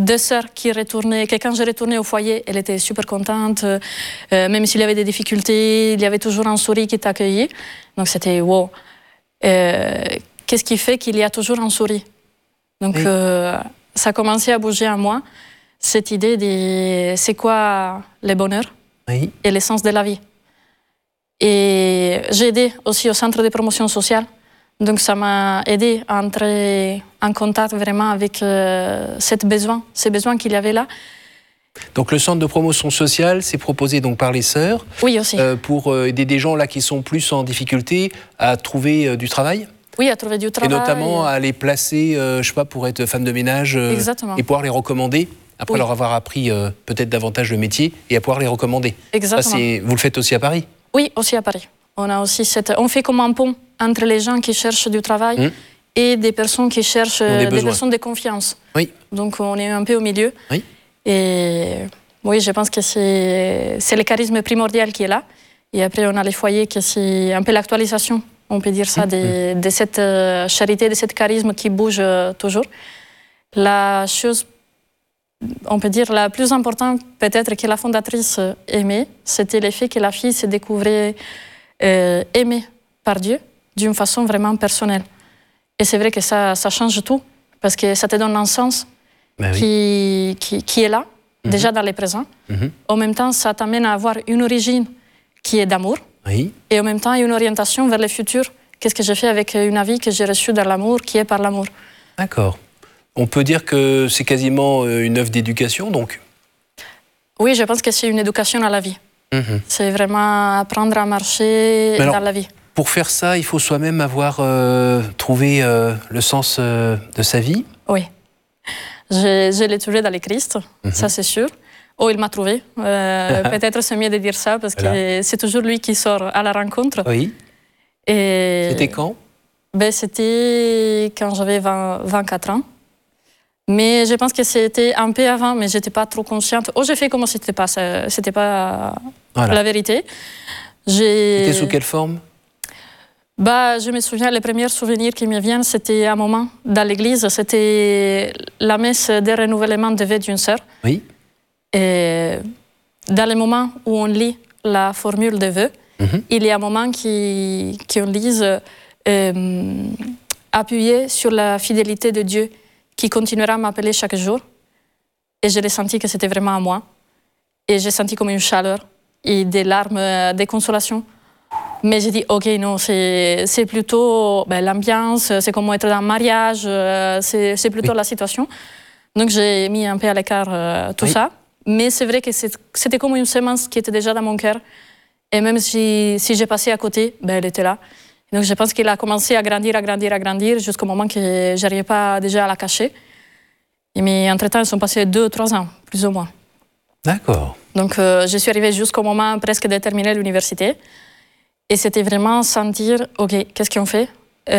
deux sœurs qui retournaient, que quand je retournais au foyer, elle était super contente. Même s'il y avait des difficultés, il y avait toujours un sourire qui t'accueillait. Donc c'était wow. Qu'est-ce qui fait qu'il y a toujours un sourire? Donc ça a commencé à bouger en moi, cette idée de c'est quoi le bonheur et l'essence de la vie. Et j'ai aidé aussi au centre de promotion sociale. Donc ça m'a aidé à entrer en contact vraiment avec ces besoins qu'il y avait là. Donc le centre de promotion sociale, c'est proposé donc par les sœurs. Oui, aussi. Pour aider des gens là qui sont plus en difficulté à trouver du travail. Oui, à trouver du travail. Et notamment à les placer, je sais pas, pour être femme de ménage. Et pouvoir les recommander, après leur avoir appris peut-être davantage le métier, et à pouvoir les recommander. Exactement. Ça, vous le faites aussi à Paris? Oui, aussi à Paris. On fait comme un pont entre les gens qui cherchent du travail et des personnes qui cherchent des personnes de confiance. Oui. Donc on est un peu au milieu. Oui. Et oui, je pense que c'est le charisme primordial qui est là. Et après, on a les foyers, que c'est un peu l'actualisation, on peut dire ça, de cette charité, de ce charisme qui bouge toujours. La chose, on peut dire, la plus importante, peut-être que la fondatrice aimait, c'était le fait que la fille se découvrait aimée par Dieu d'une façon vraiment personnelle. Et c'est vrai que ça change tout, parce que ça te donne un sens qui est là, déjà dans le présent. En même temps, ça t'amène à avoir une origine qui est d'amour, et en même temps, une orientation vers le futur. Qu'est-ce que j'ai fait avec une vie que j'ai reçue dans l'amour, qui est par l'amour. D'accord. On peut dire que c'est quasiment une œuvre d'éducation, donc? Oui, je pense que c'est une éducation à la vie. C'est vraiment apprendre à marcher dans la vie. Pour faire ça, il faut soi-même avoir trouvé le sens de sa vie? Oui. Je l'ai trouvé dans le Christ, ça c'est sûr. Oh, il m'a trouvé. Peut-être c'est mieux de dire ça, parce que c'est toujours lui qui sort à la rencontre. Oui. C'était quand? C'était quand j'avais 24 ans. Mais je pense que c'était un peu avant, mais je n'étais pas trop consciente. J'ai fait comme si ce n'était pas la vérité. C'était sous quelle forme? Je me souviens, les premiers souvenirs qui me viennent, c'était un moment dans l'église. C'était la messe de renouvellement de vœux d'une sœur. Oui. Et dans les moments où on lit la formule de vœux, il y a un moment qu'on lise appuyer sur la fidélité de Dieu qui continuera à m'appeler chaque jour. Et j'ai ressenti que c'était vraiment à moi. Et j'ai senti comme une chaleur et des larmes de consolation. Mais j'ai dit, ok, non, c'est plutôt l'ambiance, c'est comme être dans un mariage, c'est plutôt la situation. Donc j'ai mis un peu à l'écart tout ça. Mais c'est vrai que c'était comme une semence qui était déjà dans mon cœur. Et même si j'ai passé à côté, elle était là. Donc je pense qu'il a commencé à grandir jusqu'au moment que je n'arrivais pas déjà à la cacher. Mais entre-temps, ils sont passés 2 ou 3 ans, plus ou moins. D'accord. Donc je suis arrivée jusqu'au moment presque de terminer l'université. Et c'était vraiment sentir, ok, qu'est-ce qu'on fait?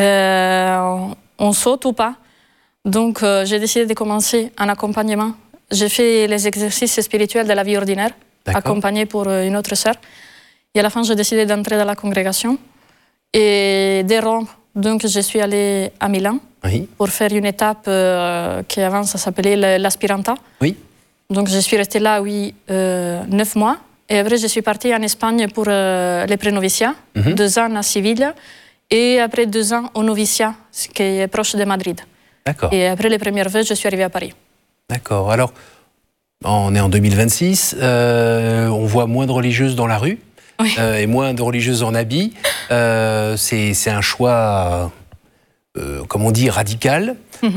On saute ou pas? Donc j'ai décidé de commencer un accompagnement. J'ai fait les exercices spirituels de la vie ordinaire, accompagné pour une autre sœur. Et à la fin, j'ai décidé d'entrer dans la congrégation. Et de Rome, donc je suis allée à Milan pour faire une étape qui avant ça s'appelait l'aspiranta. Oui. Donc je suis restée là 9 mois. Et après je suis partie en Espagne pour les prénoviciats, 2 ans à Séville, et après 2 ans au noviciat, ce qui est proche de Madrid. D'accord. Et après les premières vœux, je suis arrivée à Paris. D'accord. Alors, on est en 2026, on voit moins de religieuses dans la rue. Et moins de religieuses en habit. C'est un choix, comme on dit, radical.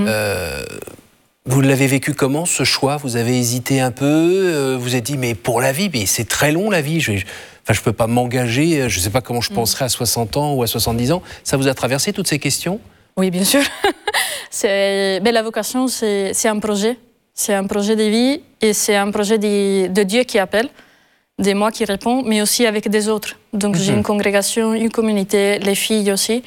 Vous l'avez vécu comment, ce choix? Vous avez hésité un peu? Vous avez dit, mais pour la vie, mais c'est très long la vie. Je ne peux pas m'engager, je ne sais pas comment je penserai à 60 ans ou à 70 ans. Ça vous a traversé toutes ces questions? Oui, bien sûr. La vocation, c'est un projet. C'est un projet de vie et c'est un projet de Dieu qui appelle. De moi qui répond, mais aussi avec des autres. Donc j'ai une congrégation, une communauté, les filles aussi.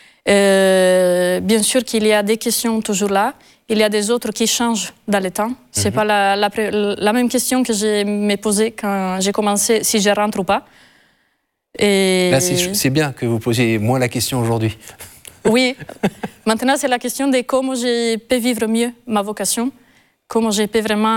Bien sûr qu'il y a des questions toujours là. Il y a des autres qui changent dans le temps. C'est pas la même question que je me posais quand j'ai commencé, si je rentre ou pas. Et là, c'est bien que vous posiez moins la question aujourd'hui. Oui. Maintenant, c'est la question de comment je peux vivre mieux ma vocation. comment j'ai pu vraiment